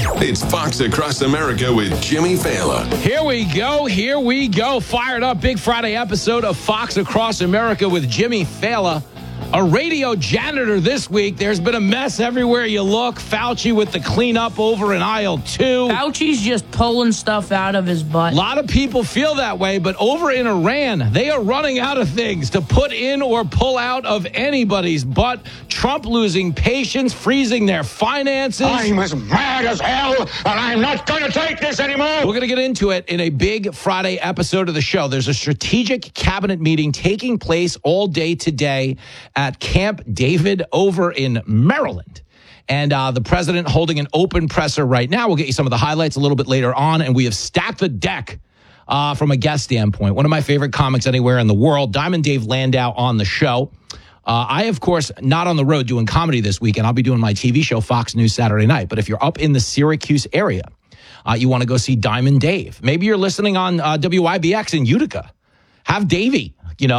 It's Fox Across America with Jimmy Fallon. Here we go. Fired up big Friday episode of Fox Across America with Jimmy Fallon. A radio janitor this week. There's been a mess everywhere you look. Fauci with the cleanup over in aisle 2. Fauci's just pulling stuff out of his butt. A lot of people feel that way, but over in Iran, they are running out of things to put in or pull out of anybody's butt. Trump losing patience, freezing their finances. I'm as mad as hell, and I'm not going to take this anymore. We're going to get into it in a big Friday episode of the show. There's a strategic cabinet meeting taking place all day today at Camp David over in Maryland. And the president holding an open presser right now. We'll get you some of the highlights a little bit later on. And we have stacked the deck from a guest standpoint. One of my favorite comics anywhere in the world, Diamond Dave Landau on the show. I, of course, not on the road doing comedy this weekend. I'll be doing my TV show, Fox News Saturday Night. But if you're up in the Syracuse area, you want to go see Diamond Dave. Maybe you're listening on WIBX in Utica. Have Davey,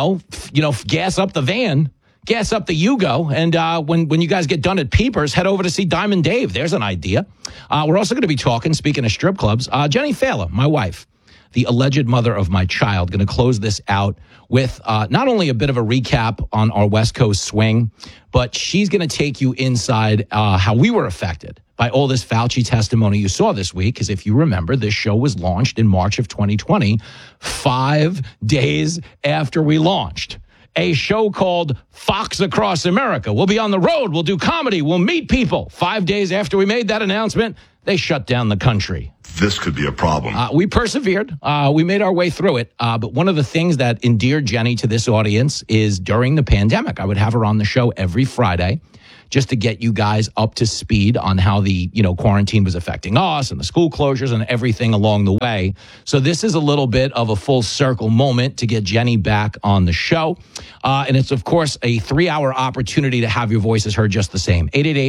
gas up the van. Gas up the Yugo, and when you guys get done at Peepers, head over to see Diamond Dave. There's an idea. We're also going to be talking, speaking of strip clubs, Jenny Fallon, my wife, the alleged mother of my child, going to close this out with not only a bit of a recap on our West Coast swing, but she's going to take you inside how we were affected by all this Fauci testimony you saw this week. Because if you remember, this show was launched in March of 2020, 5 days after we launched. A show called Fox Across America. We'll be on the road. We'll do comedy. We'll meet people. 5 days after we made that announcement, they shut down the country. This could be a problem. We persevered. We made our way through it. But one of the things that endeared Jenny to this audience is during the pandemic, I would have her on the show every Friday just to get you guys up to speed on how the, quarantine was affecting us and the school closures and everything along the way. So this is a little bit of a full circle moment to get Jenny back on the show. And it's, of course, a 3-hour opportunity to have your voices heard just the same.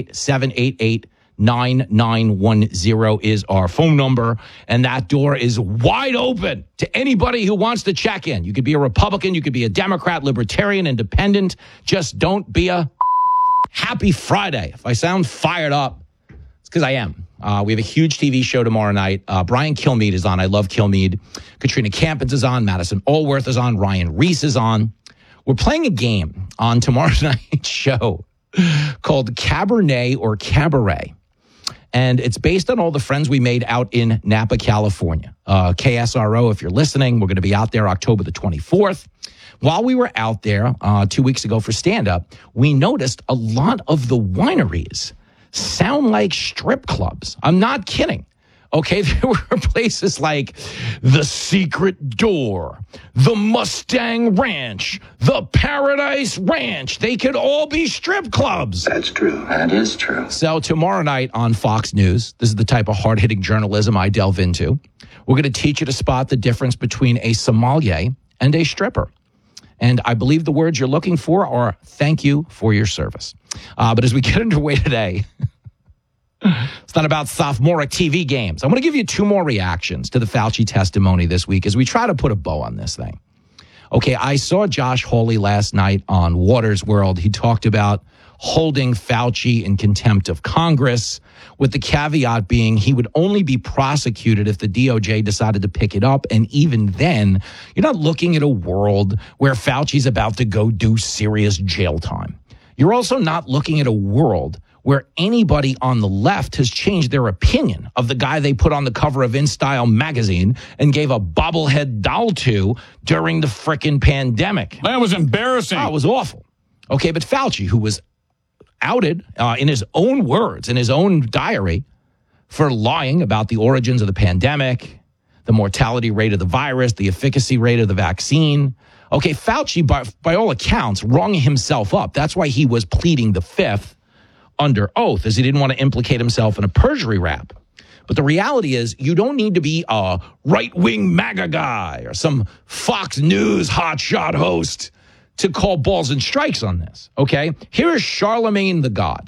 888-788-9910 is our phone number. And that door is wide open to anybody who wants to check in. You could be a Republican. You could be a Democrat, Libertarian, Independent. Just don't be a happy Friday. If I sound fired up, it's because I am. We have a huge TV show tomorrow night. Brian Kilmeade is on. I love Kilmeade. Katrina Campins is on. Madison Allworth is on. Ryan Reese is on. We're playing a game on tomorrow night's show called Cabernet or Cabaret. And it's based on all the friends we made out in Napa, California. KSRO, if you're listening, we're going to be out there October the 24th. While we were out there 2 weeks ago for stand-up, we noticed a lot of the wineries sound like strip clubs. I'm not kidding. Okay, there were places like the Secret Door, the Mustang Ranch, the Paradise Ranch. They could all be strip clubs. That's true. That is true. So tomorrow night on Fox News, this is the type of hard-hitting journalism I delve into. We're going to teach you to spot the difference between a sommelier and a stripper. And I believe the words you're looking for are thank you for your service. But as we get underway today, it's not about sophomoric TV games. I'm going to give you 2 more reactions to the Fauci testimony this week as we try to put a bow on this thing. Okay, I saw Josh Hawley last night on Waters World. He talked about holding Fauci in contempt of Congress, with the caveat being he would only be prosecuted if the DOJ decided to pick it up. And even then, you're not looking at a world where Fauci's about to go do serious jail time. You're also not looking at a world where anybody on the left has changed their opinion of the guy they put on the cover of InStyle magazine and gave a bobblehead doll to during the frickin' pandemic. That was embarrassing. Oh, it was awful. Okay, but Fauci, who was outed in his own words, in his own diary, for lying about the origins of the pandemic, the mortality rate of the virus, the efficacy rate of the vaccine. Okay, Fauci, by all accounts, rung himself up. That's why he was pleading the fifth under oath, as he didn't want to implicate himself in a perjury rap. But the reality is, you don't need to be a right-wing MAGA guy or some Fox News hotshot host to call balls and strikes on this, okay? Here is Charlemagne the God,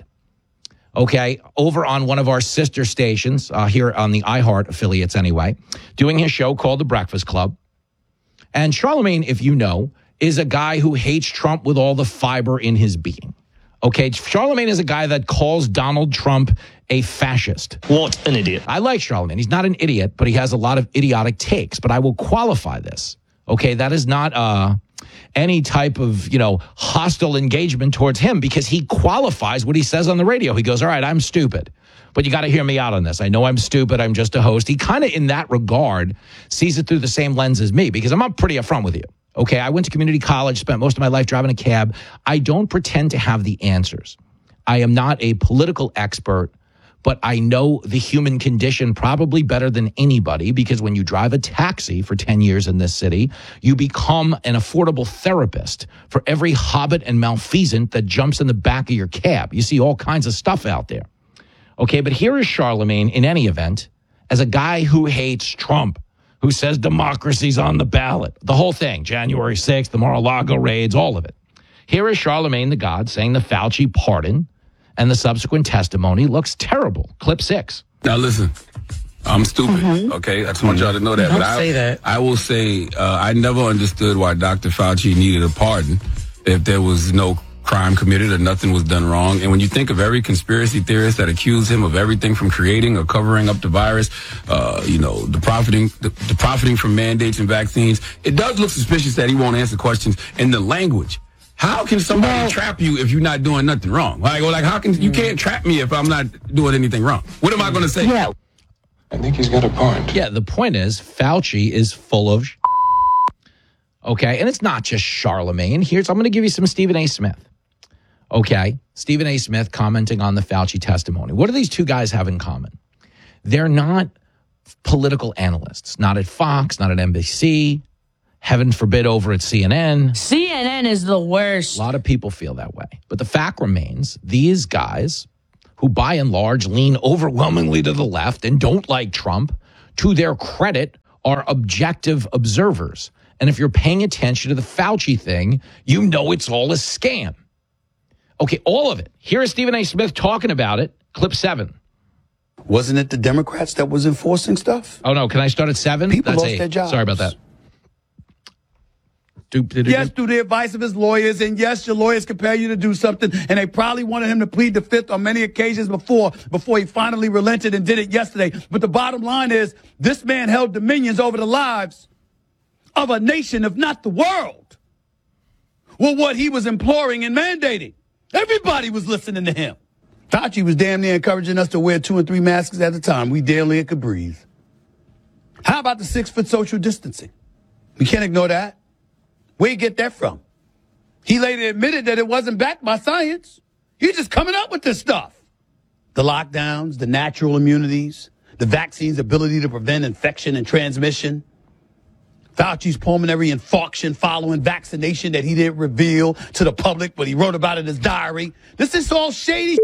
okay, over on one of our sister stations, here on the iHeart affiliates anyway, doing his show called The Breakfast Club. And Charlemagne, if you know, is a guy who hates Trump with all the fiber in his being, Okay, Charlemagne is a guy that calls Donald Trump a fascist. What an idiot. I like Charlemagne. He's not an idiot, but he has a lot of idiotic takes. But I will qualify this. Okay, that is not any type of, hostile engagement towards him because he qualifies what he says on the radio. He goes, all right, I'm stupid, but you got to hear me out on this. I know I'm stupid. I'm just a host. He kind of, in that regard, sees it through the same lens as me because I'm pretty upfront with you. Okay, I went to community college, spent most of my life driving a cab. I don't pretend to have the answers. I am not a political expert, but I know the human condition probably better than anybody because when you drive a taxi for 10 years in this city, you become an affordable therapist for every hobbit and malfeasant that jumps in the back of your cab. You see all kinds of stuff out there. Okay, but here is Charlemagne, in any event, as a guy who hates Trump, who says democracy's on the ballot. The whole thing, January 6th, the Mar-a-Lago raids, all of it. Here is Charlemagne the God saying the Fauci pardon and the subsequent testimony looks terrible. Clip 6. Now listen, I'm stupid, okay? I just want y'all to know that. Don't say that. I will say I never understood why Dr. Fauci needed a pardon if there was no crime committed or nothing was done wrong. And when you think of every conspiracy theorist that accused him of everything from creating or covering up the virus, the profiting from mandates and vaccines, it does look suspicious that he won't answer questions in the language. How can somebody trap you if you're not doing nothing wrong? Like how can you can't trap me if I'm not doing anything wrong? What am I going to say? Yeah. I think he's got a point. Yeah, the point is Fauci is full of okay, and it's not just Charlemagne. I'm going to give you some Stephen A. Smith. Okay, Stephen A. Smith commenting on the Fauci testimony. What do these two guys have in common? They're not political analysts, not at Fox, not at NBC, heaven forbid over at CNN. CNN is the worst. A lot of people feel that way. But the fact remains, these guys, who by and large lean overwhelmingly to the left and don't like Trump, to their credit, are objective observers. And if you're paying attention to the Fauci thing, you know it's all a scam. Okay, all of it. Here is Stephen A. Smith talking about it. Clip 7. Wasn't it the Democrats that was enforcing stuff? Oh, no. Can I start at 7? People That's lost 8. their jobs. Sorry about that. Yes, through the advice of his lawyers, and yes, your lawyers compel you to do something, and they probably wanted him to plead the fifth on many occasions before he finally relented and did it yesterday. But the bottom line is, this man held dominions over the lives of a nation, if not the world, with what he was imploring and mandating. Everybody was listening to him. Fauci was damn near encouraging us to wear 2 and 3 masks at a time. We barely could breathe. How about the 6-foot social distancing? We can't ignore that. Where'd he get that from? He later admitted that it wasn't backed by science. He's just coming up with this stuff. The lockdowns, the natural immunities, the vaccine's ability to prevent infection and transmission, Fauci's pulmonary infarction following vaccination that he didn't reveal to the public, but he wrote about it in his diary. This is all shady.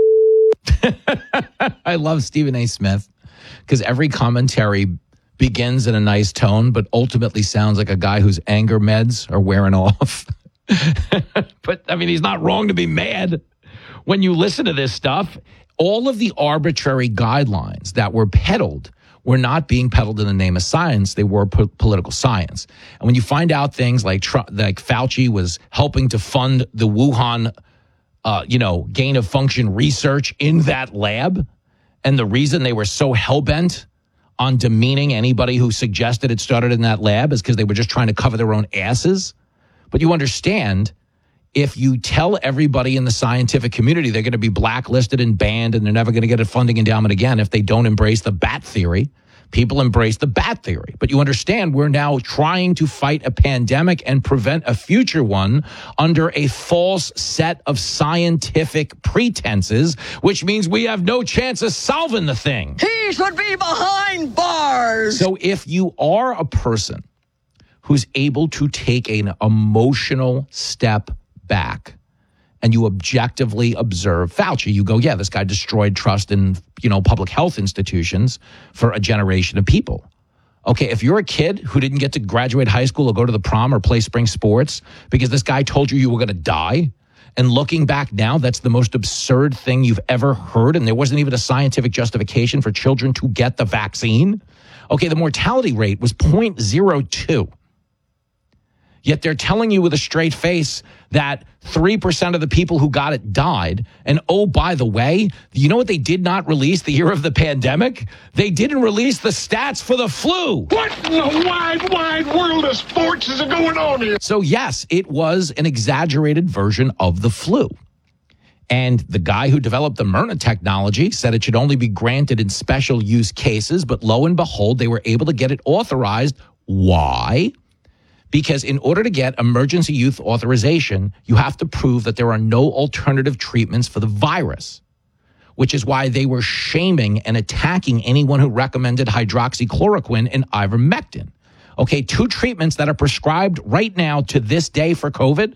I love Stephen A. Smith because every commentary begins in a nice tone, but ultimately sounds like a guy whose anger meds are wearing off. But, I mean, he's not wrong to be mad. When you listen to this stuff, all of the arbitrary guidelines that were peddled were not being peddled in the name of science. They were political science. And when you find out things like Fauci was helping to fund the Wuhan, gain of function research in that lab, and the reason they were so hell-bent on demeaning anybody who suggested it started in that lab is because they were just trying to cover their own asses. But you understand, if you tell everybody in the scientific community they're going to be blacklisted and banned and they're never going to get a funding endowment again if they don't embrace the bat theory, people embrace the bat theory. But you understand we're now trying to fight a pandemic and prevent a future one under a false set of scientific pretenses, which means we have no chance of solving the thing. He should be behind bars. So if you are a person who's able to take an emotional step back and you objectively observe Fauci, you go, yeah, this guy destroyed trust in, public health institutions for a generation of people. Okay, if you're a kid who didn't get to graduate high school or go to the prom or play spring sports because this guy told you were going to die, and looking back now, that's the most absurd thing you've ever heard, and there wasn't even a scientific justification for children to get the vaccine. Okay, the mortality rate was 0.02. Yet they're telling you with a straight face that 3% of the people who got it died. And oh, by the way, you know what they did not release the year of the pandemic? They didn't release the stats for the flu. What in the wide, wide world of sports is going on here? So yes, it was an exaggerated version of the flu. And the guy who developed the Myrna technology said it should only be granted in special use cases. But lo and behold, they were able to get it authorized. Why? Because in order to get emergency use authorization, you have to prove that there are no alternative treatments for the virus, which is why they were shaming and attacking anyone who recommended hydroxychloroquine and ivermectin. Okay, 2 treatments that are prescribed right now to this day for COVID.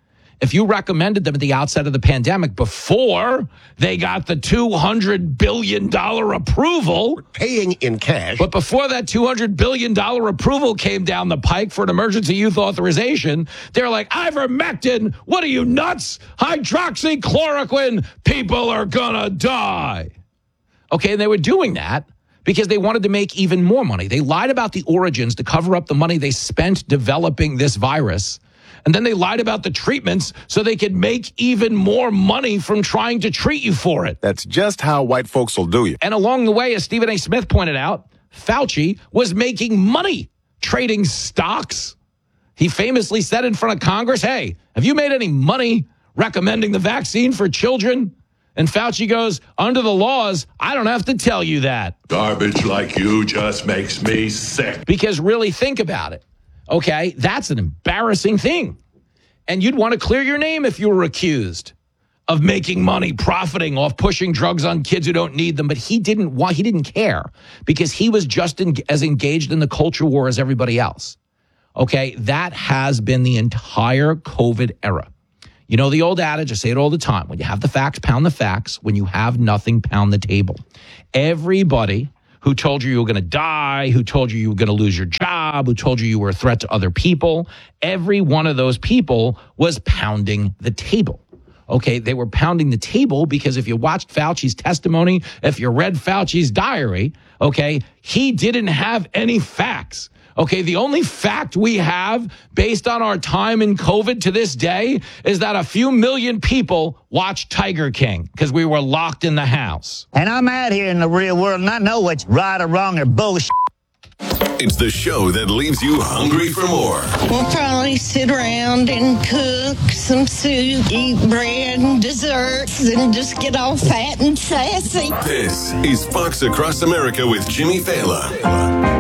If you recommended them at the outset of the pandemic before they got the $200 billion approval. Paying in cash. But before that $200 billion approval came down the pike for an emergency use authorization, they're like, ivermectin, what are you, nuts? Hydroxychloroquine, people are gonna die. Okay, and they were doing that because they wanted to make even more money. They lied about the origins to cover up the money they spent developing this virus. And then they lied about the treatments so they could make even more money from trying to treat you for it. That's just how white folks will do you. And along the way, as Stephen A. Smith pointed out, Fauci was making money trading stocks. He famously said in front of Congress, hey, have you made any money recommending the vaccine for children? And Fauci goes, under the laws, I don't have to tell you that. Garbage like you just makes me sick. Because really think about it. Okay, that's an embarrassing thing. And you'd want to clear your name if you were accused of making money, profiting off pushing drugs on kids who don't need them. But he didn't care because he was just as engaged in the culture war as everybody else. Okay, that has been the entire COVID era. You know the old adage, I say it all the time. When you have the facts, pound the facts. When you have nothing, pound the table. Everybody who told you were going to die, who told you were going to lose your job, who told you were a threat to other people, every one of those people was pounding the table. Okay, they were pounding the table because if you watched Fauci's testimony, if you read Fauci's diary, okay, he didn't have any facts. Okay, the only fact we have based on our time in COVID to this day is that a few million people watched Tiger King because we were locked in the house. And I'm out here in the real world and I know what's right or wrong or bullshit. It's the show that leaves you hungry for more. We'll probably sit around and cook some soup, eat bread and desserts, and just get all fat and sassy. This is Fox Across America with Jimmy Fallon.